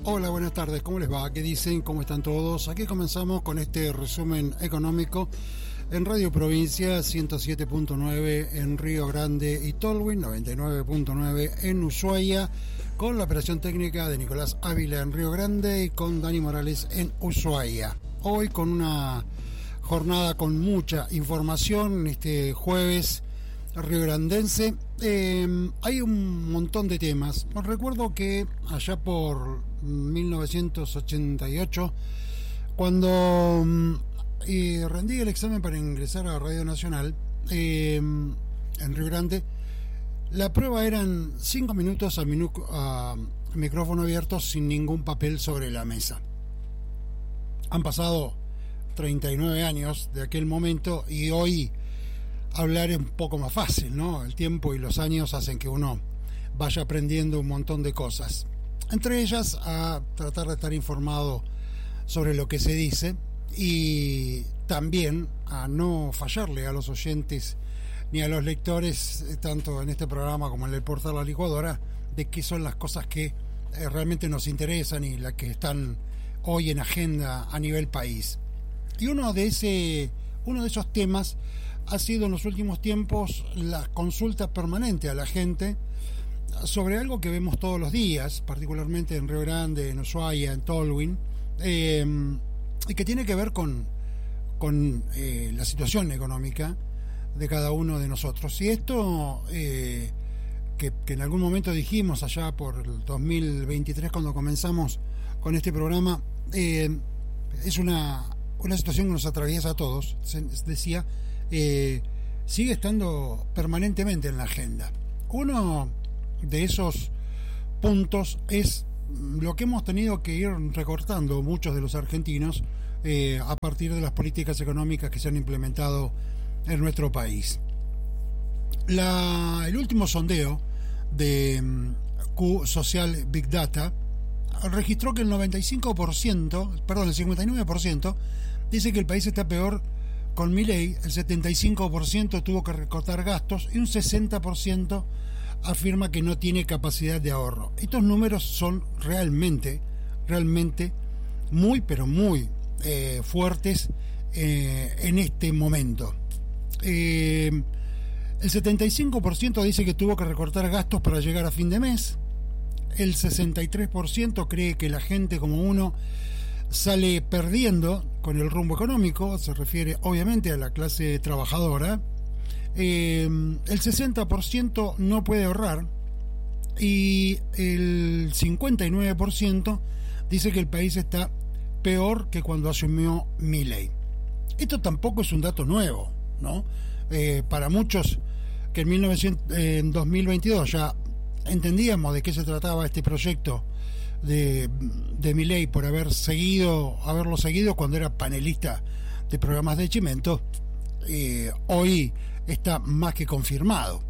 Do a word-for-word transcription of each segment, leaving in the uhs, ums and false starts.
Hola, buenas tardes, ¿cómo les va? ¿Qué dicen? ¿Cómo están todos? Aquí comenzamos con este resumen económico en Radio Provincia ciento siete punto nueve en Río Grande y Tolwyn, noventa y nueve punto nueve en Ushuaia, con la operación técnica de Nicolás Ávila en Río Grande y con Dani Morales en Ushuaia. Hoy con una jornada con mucha información, este jueves riograndense. Eh, hay un montón de temas. Os recuerdo que allá por mil novecientos ochenta y ocho, cuando eh, rendí el examen para ingresar a Radio Nacional eh, en Río Grande, la prueba eran cinco minutos a, minu a micrófono abierto sin ningún papel sobre la mesa. Han pasado treinta y nueve años de aquel momento y hoy hablar es un poco más fácil, ¿no? El tiempo y los años hacen que uno vaya aprendiendo un montón de cosas. Entre ellas, a tratar de estar informado sobre lo que se dice y también a no fallarle a los oyentes ni a los lectores, tanto en este programa como en el portal La Licuadora, de qué son las cosas que eh, realmente nos interesan y las que están hoy en agenda a nivel país. Y uno de ese, uno de esos temas ha sido en los últimos tiempos la consulta permanente a la gente sobre algo que vemos todos los días, particularmente en Río Grande, en Ushuaia, en Tolwyn, eh, y que tiene que ver con, con eh, la situación económica de cada uno de nosotros. Y esto eh, que, que en algún momento dijimos allá por el dos mil veintitrés, cuando comenzamos con este programa, eh, es una, una situación que nos atraviesa a todos, se decía, eh, sigue estando permanentemente en la agenda. Uno de esos puntos es lo que hemos tenido que ir recortando muchos de los argentinos eh, a partir de las políticas económicas que se han implementado en nuestro país. La, el último sondeo de Q Social Big Data registró que el noventa y cinco por ciento, perdón, el cincuenta y nueve por ciento dice que el país está peor con Milei, el setenta y cinco por ciento tuvo que recortar gastos y un sesenta por ciento afirma que no tiene capacidad de ahorro. Estos números son realmente, realmente muy, pero muy eh, fuertes eh, en este momento. Eh, el setenta y cinco por ciento dice que tuvo que recortar gastos para llegar a fin de mes. El sesenta y tres por ciento cree que la gente como uno sale perdiendo con el rumbo económico, se refiere obviamente a la clase trabajadora. Eh, el sesenta por ciento no puede ahorrar y el cincuenta y nueve por ciento dice que el país está peor que cuando asumió Milei. Esto tampoco es un dato nuevo, ¿no? Eh, para muchos que en, mil novecientos, eh, en dos mil veintidós ya entendíamos de qué se trataba este proyecto de, de Milei por haber seguido, haberlo seguido cuando era panelista de programas de Chimento, eh, hoy está más que confirmado.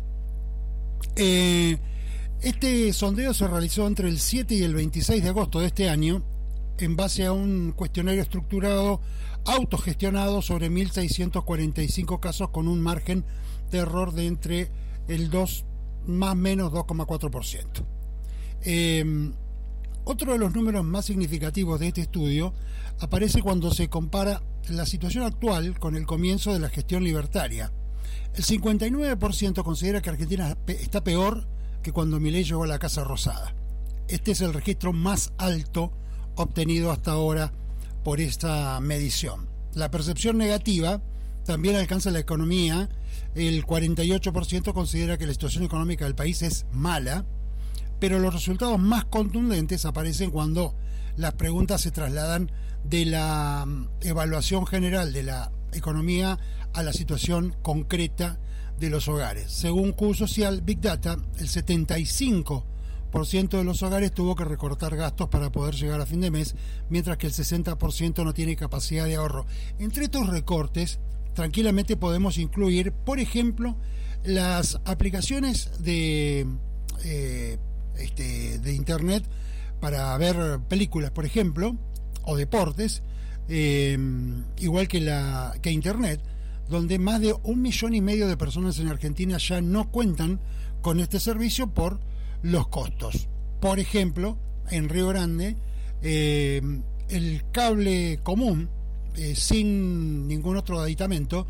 Eh, este sondeo se realizó entre el siete y el veintiséis de agosto de este año en base a un cuestionario estructurado autogestionado sobre mil seiscientos cuarenta y cinco casos con un margen de error de entre el dos más menos dos coma cuatro por ciento. Eh, otro de los números más significativos de este estudio aparece cuando se compara la situación actual con el comienzo de la gestión libertaria. El cincuenta y nueve por ciento considera que Argentina está peor que cuando Milei llegó a la Casa Rosada. Este es el registro más alto obtenido hasta ahora por esta medición. La percepción negativa también alcanza la economía. El cuarenta y ocho por ciento considera que la situación económica del país es mala, pero los resultados más contundentes aparecen cuando las preguntas se trasladan de la evaluación general de la economía a la situación concreta de los hogares. Según Q Social Big Data, el setenta y cinco por ciento de los hogares tuvo que recortar gastos para poder llegar a fin de mes, mientras que el sesenta por ciento no tiene capacidad de ahorro. Entre estos recortes, tranquilamente podemos incluir, por ejemplo, las aplicaciones de, eh, este, de internet para ver películas, por ejemplo, o deportes, eh, igual que, la, que internet, donde más de un millón y medio de personas en Argentina ya no cuentan con este servicio por los costos. Por ejemplo, en Río Grande, eh, el cable común, eh, sin ningún otro aditamento,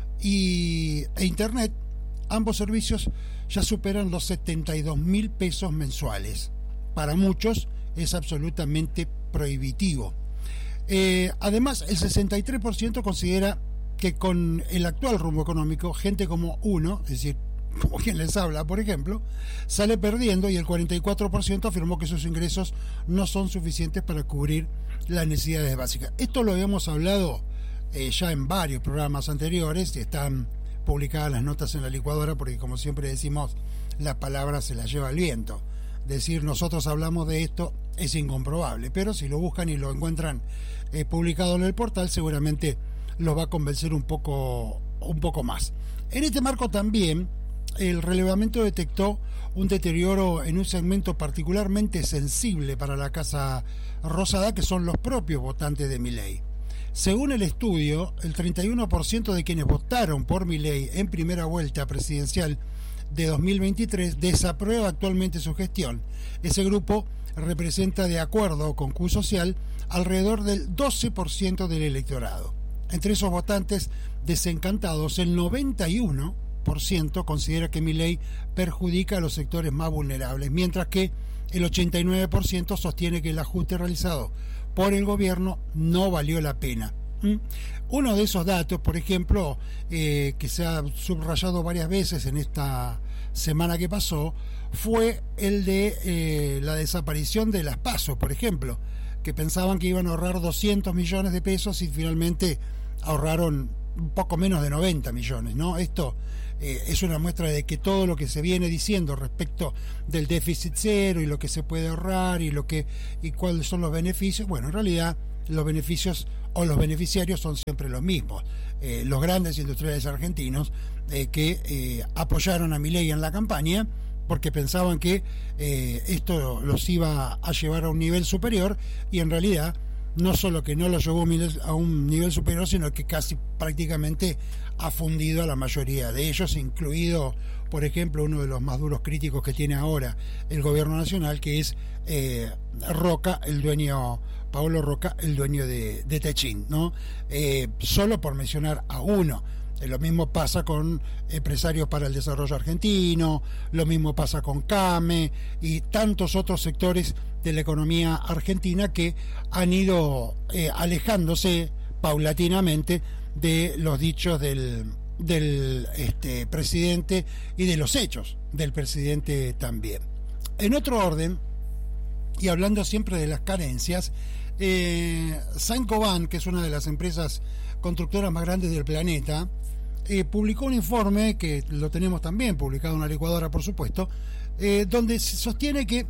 y, e internet, ambos servicios ya superan los setenta y dos mil pesos mensuales. Para muchos es absolutamente prohibitivo. Eh, además, el sesenta y tres por ciento considera que con el actual rumbo económico, gente como uno, es decir, como quien les habla, por ejemplo, sale perdiendo, y el cuarenta y cuatro por ciento afirmó que sus ingresos no son suficientes para cubrir las necesidades básicas. Esto lo habíamos hablado eh, ya en varios programas anteriores, y están publicadas las notas en la licuadora, porque como siempre decimos, la palabra se la lleva el viento. Decir nosotros hablamos de esto es incomprobable, pero si lo buscan y lo encuentran eh, publicado en el portal, seguramente los va a convencer un poco, un poco más. En este marco también, el relevamiento detectó un deterioro en un segmento particularmente sensible para la Casa Rosada, que son los propios votantes de Milei. Según el estudio, el treinta y uno por ciento de quienes votaron por Milei en primera vuelta presidencial de dos mil veintitrés desaprueba actualmente su gestión. Ese grupo representa, de acuerdo con Q Social, alrededor del doce por ciento del electorado. Entre esos votantes desencantados, el noventa y uno por ciento considera que Milei perjudica a los sectores más vulnerables, mientras que el ochenta y nueve por ciento sostiene que el ajuste realizado por el gobierno no valió la pena. ¿Mm? Uno de esos datos, por ejemplo, eh, que se ha subrayado varias veces en esta semana que pasó, fue el de eh, la desaparición de las PASO, por ejemplo, que pensaban que iban a ahorrar doscientos millones de pesos y finalmente ahorraron un poco menos de noventa millones, ¿no? Esto eh, es una muestra de que todo lo que se viene diciendo respecto del déficit cero y lo que se puede ahorrar y lo que y cuáles son los beneficios, bueno, en realidad los beneficios o los beneficiarios son siempre los mismos. Eh, los grandes industriales argentinos eh, que eh, apoyaron a Milei en la campaña porque pensaban que eh, esto los iba a llevar a un nivel superior, y en realidad no solo que no lo llevó a un nivel superior, sino que casi prácticamente ha fundido a la mayoría de ellos, incluido, por ejemplo, uno de los más duros críticos que tiene ahora el gobierno nacional, que es eh, Roca, el dueño, Paolo Roca, el dueño de, de Techint, ¿no? Eh, solo por mencionar a uno. Lo mismo pasa con Empresarios para el Desarrollo Argentino, lo mismo pasa con CAME y tantos otros sectores de la economía argentina que han ido eh, alejándose paulatinamente de los dichos del, del este, presidente y de los hechos del presidente también. En otro orden, y hablando siempre de las carencias, eh, Saint-Gobain, que es una de las empresas constructoras más grandes del planeta, Eh, publicó un informe, que lo tenemos también publicado en la licuadora, por supuesto, eh, donde se sostiene que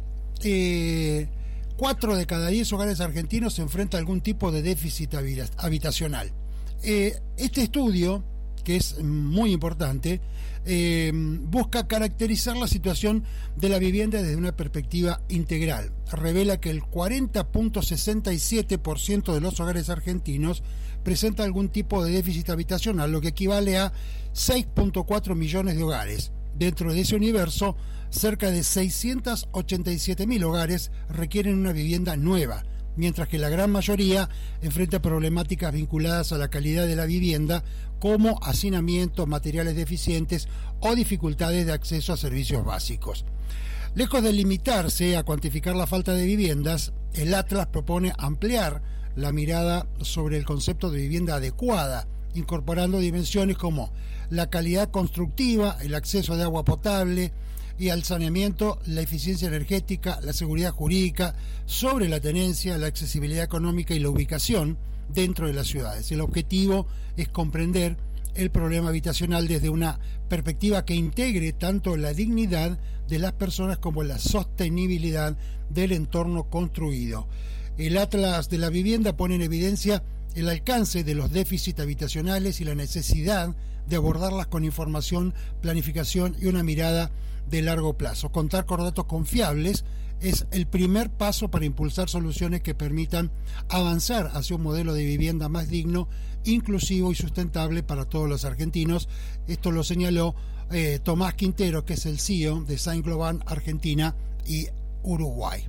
eh, cuatro de cada diez hogares argentinos se enfrenta a algún tipo de déficit habitacional. Eh, este estudio, que es muy importante, eh, busca caracterizar la situación de la vivienda desde una perspectiva integral. Revela que el cuarenta punto sesenta y siete por ciento de los hogares argentinos presenta algún tipo de déficit habitacional, lo que equivale a seis punto cuatro millones de hogares. Dentro de ese universo, cerca de seiscientos ochenta y siete mil hogares requieren una vivienda nueva, mientras que la gran mayoría enfrenta problemáticas vinculadas a la calidad de la vivienda, como hacinamiento, materiales deficientes o dificultades de acceso a servicios básicos. Lejos de limitarse a cuantificar la falta de viviendas, el Atlas propone ampliar la mirada sobre el concepto de vivienda adecuada, incorporando dimensiones como la calidad constructiva, el acceso de agua potable y al saneamiento, la eficiencia energética, la seguridad jurídica, sobre la tenencia, la accesibilidad económica y la ubicación dentro de las ciudades. El objetivo es comprender el problema habitacional desde una perspectiva que integre tanto la dignidad de las personas como la sostenibilidad del entorno construido. El Atlas de la Vivienda pone en evidencia el alcance de los déficits habitacionales y la necesidad de abordarlas con información, planificación y una mirada de largo plazo. Contar con datos confiables es el primer paso para impulsar soluciones que permitan avanzar hacia un modelo de vivienda más digno, inclusivo y sustentable para todos los argentinos. Esto lo señaló eh, Tomás Quintero, que es el C E O de Saint-Gobain Argentina y Uruguay.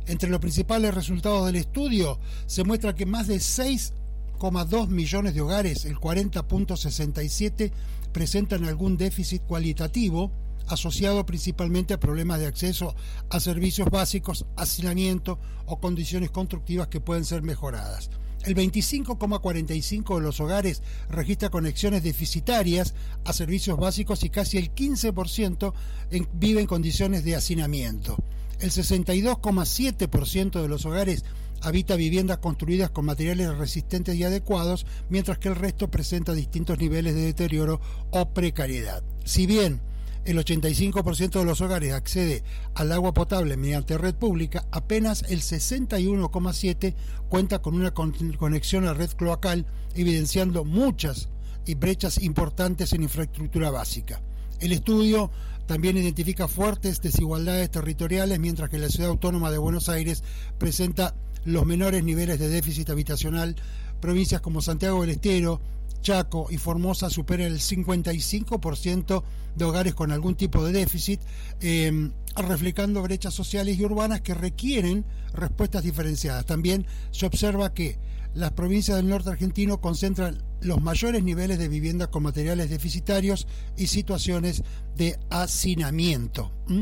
Entre los principales resultados del estudio se muestra que más de seis coma dos millones de hogares, el cuarenta punto sesenta y siete, presentan algún déficit cualitativo asociado principalmente a problemas de acceso a servicios básicos, hacinamiento o condiciones constructivas que pueden ser mejoradas. El veinticinco coma cuarenta y cinco por ciento de los hogares registra conexiones deficitarias a servicios básicos y casi el quince por ciento en, vive en condiciones de hacinamiento. El sesenta y dos coma siete por ciento de los hogares habita viviendas construidas con materiales resistentes y adecuados, mientras que el resto presenta distintos niveles de deterioro o precariedad. Si bien el ochenta y cinco por ciento de los hogares accede al agua potable mediante red pública, apenas el sesenta y uno coma siete por ciento cuenta con una conexión a red cloacal, evidenciando muchas y brechas importantes en infraestructura básica. El estudio también identifica fuertes desigualdades territoriales, mientras que la Ciudad Autónoma de Buenos Aires presenta los menores niveles de déficit habitacional. Provincias como Santiago del Estero, Chaco y Formosa superan el cincuenta y cinco por ciento de hogares con algún tipo de déficit, eh, reflejando brechas sociales y urbanas que requieren respuestas diferenciadas. También se observa que las provincias del norte argentino concentran los mayores niveles de viviendas con materiales deficitarios y situaciones de hacinamiento. ¿Mm?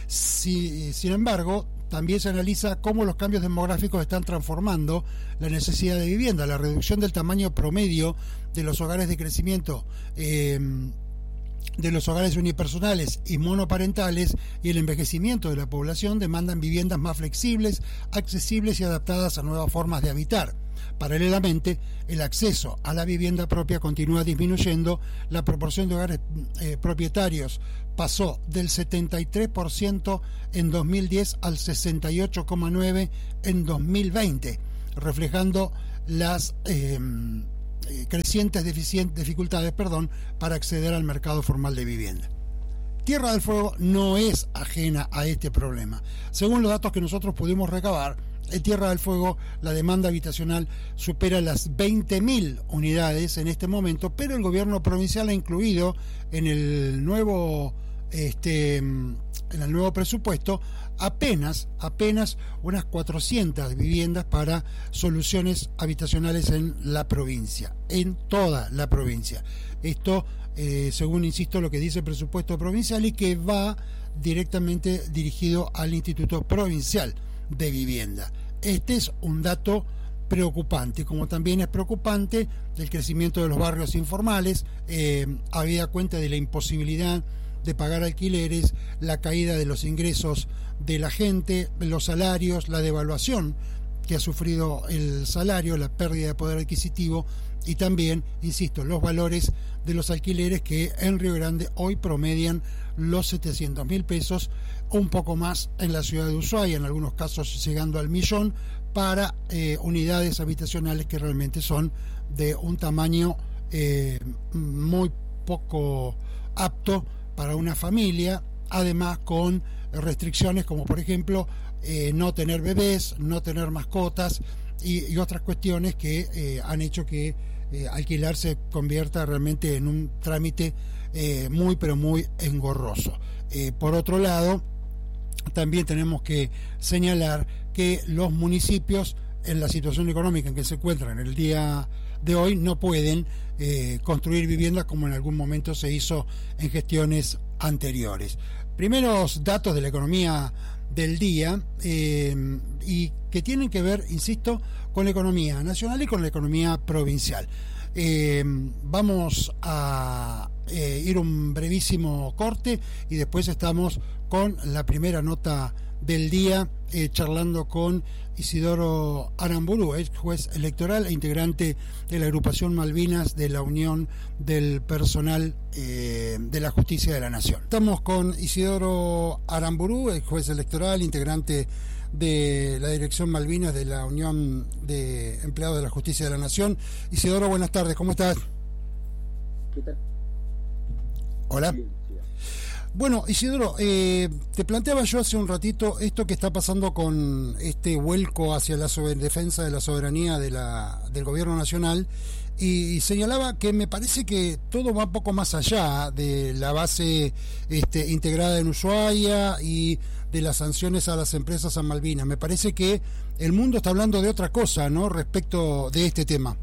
Si, sin embargo, también se analiza cómo los cambios demográficos están transformando la necesidad de vivienda. La reducción del tamaño promedio de los hogares de crecimiento, eh, de los hogares unipersonales y monoparentales, y el envejecimiento de la población demandan viviendas más flexibles, accesibles y adaptadas a nuevas formas de habitar. Paralelamente, el acceso a la vivienda propia continúa disminuyendo. La proporción de hogares eh, propietarios pasó del setenta y tres por ciento en dos mil diez al sesenta y ocho coma nueve por ciento en dos mil veinte, reflejando las eh, crecientes dificultades perdón, para acceder al mercado formal de vivienda. Tierra del Fuego no es ajena a este problema. Según los datos que nosotros pudimos recabar, en Tierra del Fuego la demanda habitacional supera las veinte mil unidades en este momento, pero el gobierno provincial ha incluido en el nuevo este en el nuevo presupuesto apenas apenas unas cuatrocientas viviendas para soluciones habitacionales en la provincia, en toda la provincia. Esto eh, según insisto lo que dice el presupuesto provincial, y que va directamente dirigido al Instituto Provincial de Vivienda. Este es un dato preocupante, como también es preocupante el crecimiento de los barrios informales, eh, habida cuenta de la imposibilidad de pagar alquileres, la caída de los ingresos de la gente, los salarios, la devaluación que ha sufrido el salario, la pérdida de poder adquisitivo, y también, insisto, los valores de los alquileres que en Río Grande hoy promedian los setecientos mil pesos, un poco más en la ciudad de Ushuaia, en algunos casos llegando al millón, para eh, unidades habitacionales que realmente son de un tamaño eh, muy poco apto para una familia, además con restricciones como por ejemplo eh, no tener bebés, no tener mascotas y, y otras cuestiones que eh, han hecho que eh, alquilar se convierta realmente en un trámite eh, muy pero muy engorroso. Eh, por otro lado, también tenemos que señalar que los municipios, en la situación económica en que se encuentran el día de hoy, no pueden eh, construir viviendas como en algún momento se hizo en gestiones anteriores. Primeros datos de la economía del día eh, y que tienen que ver, insisto, con la economía nacional y con la economía provincial. Eh, vamos a eh, ir un brevísimo corte y después estamos con la primera nota del día, eh, charlando con Isidoro Aramburu, ex juez electoral e integrante de la agrupación Malvinas de la Unión del Personal eh, de la Justicia de la Nación. Estamos con Isidoro Aramburu, ex juez electoral, integrante de la Dirección Malvinas de la Unión de Empleados de la Justicia de la Nación. Isidoro, buenas tardes, ¿cómo estás? ¿Qué tal? Hola. Sí, sí. Bueno, Isidoro, eh, te planteaba yo hace un ratito esto que está pasando con este vuelco hacia la sober- defensa de la soberanía de la, del gobierno nacional, y, y señalaba que me parece que todo va un poco más allá de la base este, integrada en Ushuaia y de las sanciones a las empresas a Malvinas. Me parece que el mundo está hablando de otra cosa, ¿no?, respecto de este tema.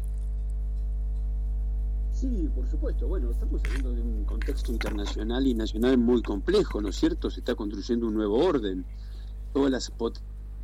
Sí, por supuesto. Bueno, estamos hablando de un contexto internacional y nacional muy complejo, ¿no es cierto? Se está construyendo un nuevo orden. Todas las potencias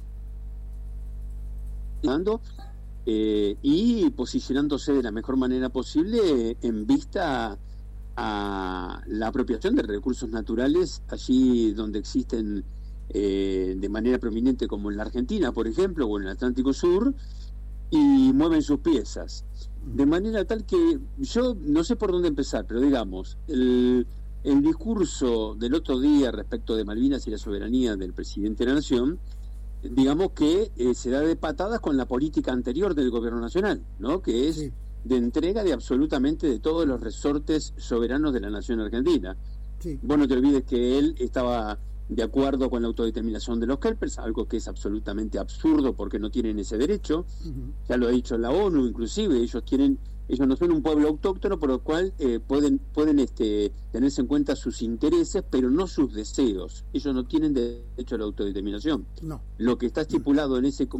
eh, y posicionándose de la mejor manera posible en vista a la apropiación de recursos naturales allí donde existen eh, de manera prominente, como en la Argentina, por ejemplo, o en el Atlántico Sur, y mueven sus piezas. De manera tal que yo no sé por dónde empezar, pero digamos, el, el discurso del otro día respecto de Malvinas y la soberanía del presidente de la Nación, digamos que eh, se da de patadas con la política anterior del gobierno nacional, ¿no?, que es sí. de entrega de absolutamente de todos los resortes soberanos de la nación argentina. Sí. Vos no te olvides que él estaba de acuerdo con la autodeterminación de los kelpers, algo que es absolutamente absurdo porque no tienen ese derecho. Uh-huh. Ya lo ha dicho la ONU, inclusive ellos tienen, ellos no son un pueblo autóctono, por lo cual eh, pueden pueden este tenerse en cuenta sus intereses, pero no sus deseos. Ellos no tienen derecho a la autodeterminación. No. Lo que está estipulado en ese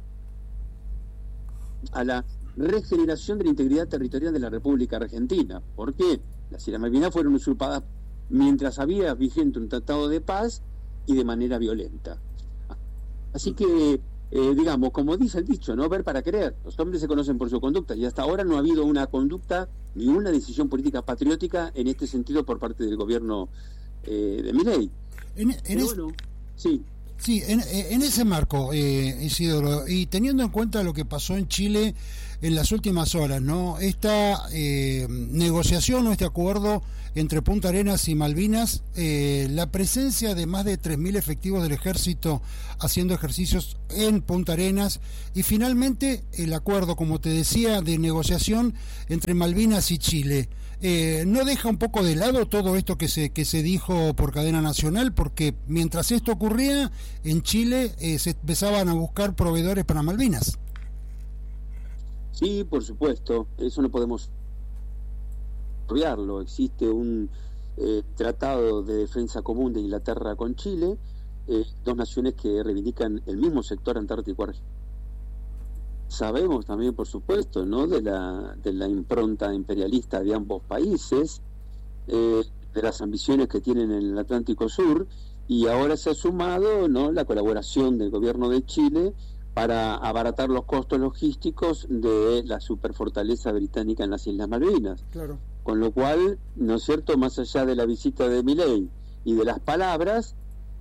a la regeneración de la integridad territorial de la República Argentina. ¿Por qué? Las Islas Malvinas fueron usurpadas mientras había vigente un tratado de paz y de manera violenta. Así que, eh, digamos, como dice el dicho, no ver para creer. Los hombres se conocen por su conducta, y hasta ahora no ha habido una conducta ni una decisión política patriótica en este sentido por parte del gobierno eh, de Milei. En, en Pero es... bueno, sí. Sí, en, en ese marco, eh, Isidoro, y teniendo en cuenta lo que pasó en Chile en las últimas horas, ¿no?, esta eh, negociación o este acuerdo entre Punta Arenas y Malvinas, eh, la presencia de más de tres mil efectivos del ejército haciendo ejercicios en Punta Arenas, y finalmente el acuerdo, como te decía, de negociación entre Malvinas y Chile. Eh, ¿No deja un poco de lado todo esto que se que se dijo por cadena nacional? Porque mientras esto ocurría, en Chile eh, se empezaban a buscar proveedores para Malvinas. Sí, por supuesto, eso no podemos olvidarlo. Existe un eh, tratado de defensa común de Inglaterra con Chile, eh, dos naciones que reivindican el mismo sector antártico argentino. Sabemos también, por supuesto, ¿no?, de la de la impronta imperialista de ambos países, eh, de las ambiciones que tienen en el Atlántico Sur, y ahora se ha sumado, ¿no?, la colaboración del gobierno de Chile para abaratar los costos logísticos de la superfortaleza británica en las Islas Malvinas. Claro. Con lo cual, ¿no es cierto?, más allá de la visita de Milei y de las palabras,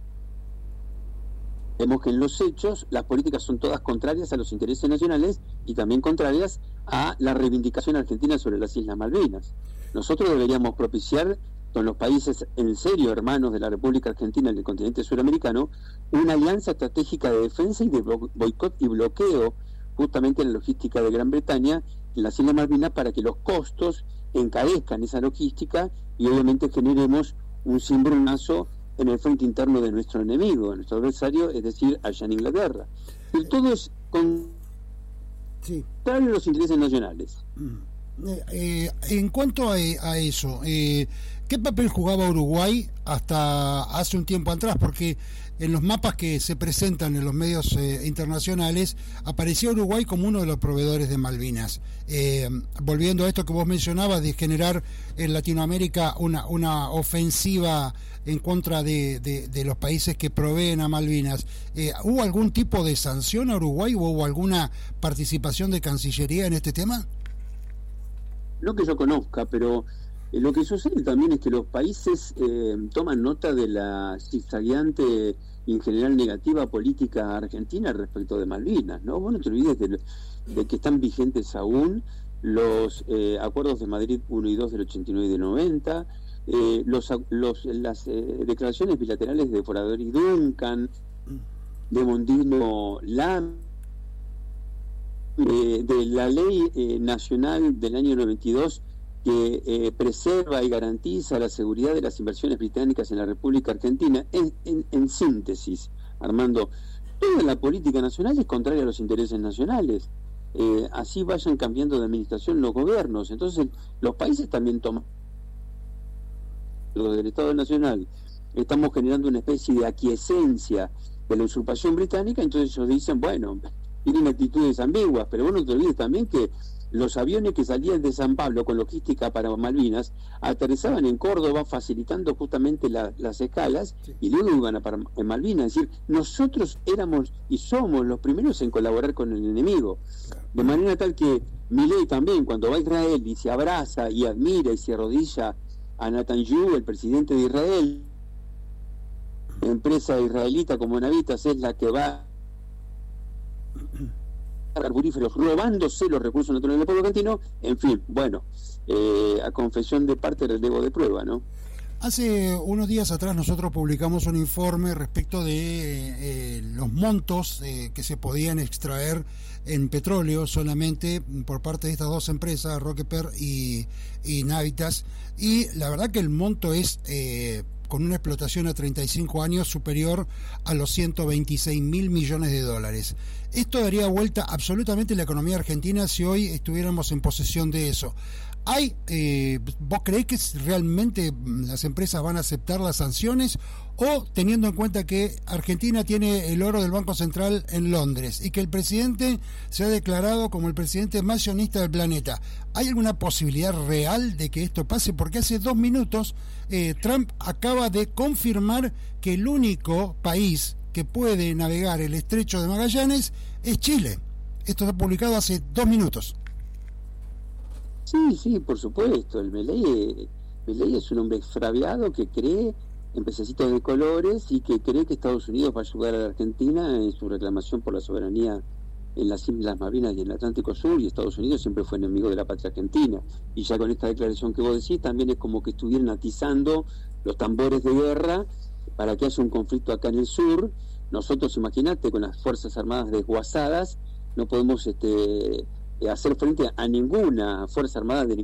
vemos que en los hechos las políticas son todas contrarias a los intereses nacionales y también contrarias a la reivindicación argentina sobre las Islas Malvinas. Nosotros deberíamos propiciar con los países en serio hermanos de la República Argentina en el continente suramericano una alianza estratégica de defensa y de boicot y bloqueo justamente en la logística de Gran Bretaña en las Islas Malvinas, para que los costos encarezcan esa logística y obviamente generemos un cimbronazo en el frente interno de nuestro enemigo, de nuestro adversario, es decir, allá en Inglaterra. Y todo es contrario sí. a los intereses nacionales. Eh, eh, en cuanto a, a eso, eh, ¿qué papel jugaba Uruguay hasta hace un tiempo atrás? Porque en los mapas que se presentan en los medios eh, internacionales aparecía Uruguay como uno de los proveedores de Malvinas. Eh, volviendo a esto que vos mencionabas de generar en Latinoamérica una, una ofensiva en contra de, de, de los países que proveen a Malvinas, eh, ¿hubo algún tipo de sanción a Uruguay o hubo alguna participación de Cancillería en este tema? No que yo conozca, pero eh, lo que sucede también es que los países eh, toman nota de la zigzagueante y en general negativa política argentina respecto de Malvinas, ¿no? Vos no te olvides de, de que están vigentes aún los eh, acuerdos de Madrid uno y dos del ochenta y nueve y del noventa, eh, los, los, las eh, declaraciones bilaterales de Forador y Duncan, de Mondino Lam, Eh, de la ley eh, nacional del año noventa y dos que eh, preserva y garantiza la seguridad de las inversiones británicas en la República Argentina. En, en, en síntesis, Armando, toda la política nacional es contraria a los intereses nacionales. Eh, así vayan cambiando de administración los gobiernos. Entonces, los países también toman lo del Estado Nacional. Estamos generando una especie de aquiescencia de la usurpación británica, entonces ellos dicen, bueno, tienen actitudes ambiguas, pero vos no te olvides también que los aviones que salían de San Pablo con logística para Malvinas aterrizaban en Córdoba facilitando justamente la, las escalas, sí, y luego iban a para en Malvinas. Es decir, nosotros éramos y somos los primeros en colaborar con el enemigo, de manera tal que Milei también, cuando va a Israel y se abraza y admira y se arrodilla a Netanyahu, el presidente de Israel, empresa israelita como Navitas es la que va a carburíferos robándose los recursos naturales del pueblo argentino. En fin, bueno, eh, a confesión de parte relevo de prueba, ¿no? Hace unos días atrás nosotros publicamos un informe respecto de eh, los montos eh, que se podían extraer en petróleo solamente por parte de estas dos empresas, Roqueper y, y Navitas, y la verdad que el monto es eh, con una explotación a treinta y cinco años superior a los ciento veintiséis mil millones de dólares. Esto daría vuelta absolutamente la economía argentina si hoy estuviéramos en posesión de eso. ¿Hay, eh, vos creés que realmente las empresas van a aceptar las sanciones, o teniendo en cuenta que Argentina tiene el oro del Banco Central en Londres y que el presidente se ha declarado como el presidente más sionista del planeta, hay alguna posibilidad real de que esto pase? Porque hace dos minutos eh, Trump acaba de confirmar que el único país que puede navegar el estrecho de Magallanes es Chile. Esto está publicado hace dos minutos. Sí, sí, por supuesto. El Milei, Milei es un hombre extraviado que cree en pececitos de colores y que cree que Estados Unidos va a ayudar a la Argentina en su reclamación por la soberanía en las Islas Malvinas y en el Atlántico Sur, y Estados Unidos siempre fue enemigo de la patria argentina. Y ya con esta declaración que vos decís, también es como que estuvieran atizando los tambores de guerra para que haya un conflicto acá en el sur. Nosotros, imagínate, con las Fuerzas Armadas desguazadas, no podemos este, hacer frente a ninguna Fuerza Armada de ningún